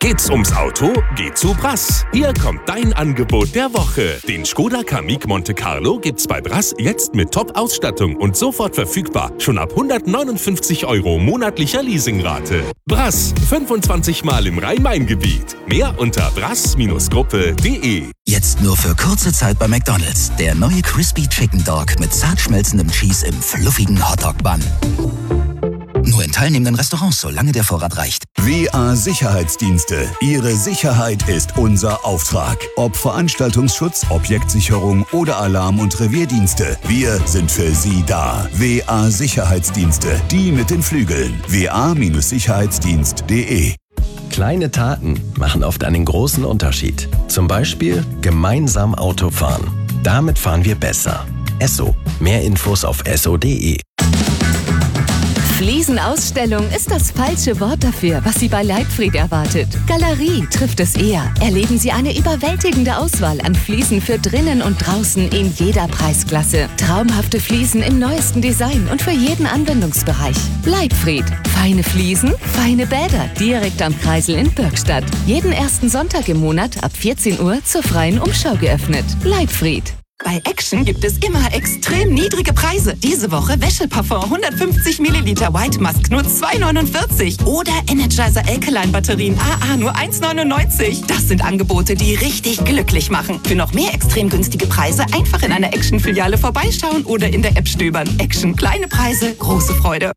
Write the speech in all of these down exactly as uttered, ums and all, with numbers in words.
Geht's ums Auto? Geh zu Brass. Hier kommt dein Angebot der Woche. Den Skoda Kamiq Monte Carlo gibt's bei Brass jetzt mit Top-Ausstattung und sofort verfügbar. Schon ab hundertneunundfünfzig Euro monatlicher Leasingrate. Brass, fünfundzwanzig Mal im Rhein-Main-Gebiet. Mehr unter brass Gruppe punkt de. Jetzt nur für kurze Zeit bei McDonald's. Der neue Crispy Chicken Dog mit zart schmelzendem Cheese im fluffigen Hotdog-Bun. Nur in teilnehmenden Restaurants, solange der Vorrat reicht. W A Sicherheitsdienste. Ihre Sicherheit ist unser Auftrag. Ob Veranstaltungsschutz, Objektsicherung oder Alarm- und Revierdienste. Wir sind für Sie da. W A Sicherheitsdienste. Die mit den Flügeln. w a Sicherheitsdienst punkt de. Kleine Taten machen oft einen großen Unterschied. Zum Beispiel gemeinsam Auto fahren. Damit fahren wir besser. Esso. Mehr Infos auf esso punkt de. Fliesenausstellung ist das falsche Wort dafür, was Sie bei Leitfried erwartet. Galerie trifft es eher. Erleben Sie eine überwältigende Auswahl an Fliesen für drinnen und draußen in jeder Preisklasse. Traumhafte Fliesen im neuesten Design und für jeden Anwendungsbereich. Leitfried. Feine Fliesen, feine Bäder. Direkt am Kreisel in Bürgstadt. Jeden ersten Sonntag im Monat ab vierzehn Uhr zur freien Umschau geöffnet. Leitfried. Bei Action gibt es immer extrem niedrige Preise. Diese Woche Wäscheparfum hundertfünfzig Milliliter White Musk nur zwei neunundvierzig. Oder Energizer Alkaline Batterien A A nur eins neunundneunzig. Das sind Angebote, die richtig glücklich machen. Für noch mehr extrem günstige Preise einfach in einer Action-Filiale vorbeischauen oder in der App stöbern. Action, kleine Preise, große Freude.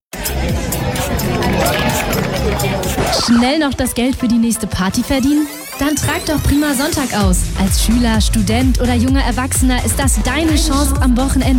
Schnell noch das Geld für die nächste Party verdienen? Dann trag doch Prima Sonntag aus. Als Schüler, Student oder junger Erwachsener ist das deine Chance am Wochenende